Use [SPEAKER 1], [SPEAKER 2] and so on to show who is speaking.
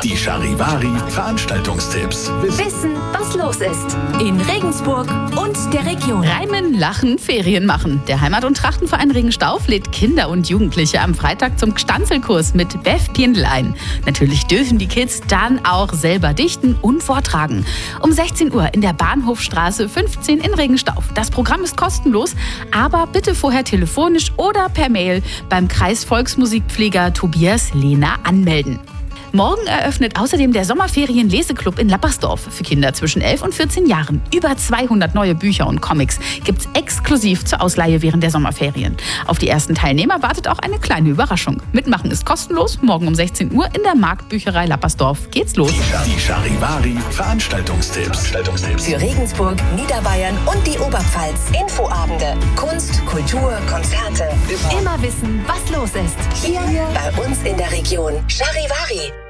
[SPEAKER 1] Die Charivari Veranstaltungstipps.
[SPEAKER 2] Wissen, was los ist. In Regensburg und der Region.
[SPEAKER 3] Reimen, lachen, Ferien machen. Der Heimat- und Trachtenverein Regenstauf lädt Kinder und Jugendliche am Freitag zum Gstanzelkurs mit Bev Piendl ein. Natürlich dürfen die Kids dann auch selber dichten und vortragen. Um 16 Uhr in der Bahnhofstraße 15 in Regenstauf. Das Programm ist kostenlos, aber bitte vorher telefonisch oder per Mail beim Kreisvolksmusikpfleger Tobias Lehner anmelden. Morgen eröffnet außerdem der Sommerferien-Leseclub in Lappersdorf für Kinder zwischen 11 und 14 Jahren. Über 200 neue Bücher und Comics gibt's exklusiv zur Ausleihe während der Sommerferien. Auf die ersten Teilnehmer wartet auch eine kleine Überraschung. Mitmachen ist kostenlos. Morgen um 16 Uhr in der Marktbücherei Lappersdorf geht's los.
[SPEAKER 1] Die Charivari Veranstaltungstipps.
[SPEAKER 2] Für Regensburg, Niederbayern und die Oberpfalz. Infoabende, Kunst, Kultur, Konzerte. Immer wissen, was los ist. Hier bei uns in der Region. Charivari.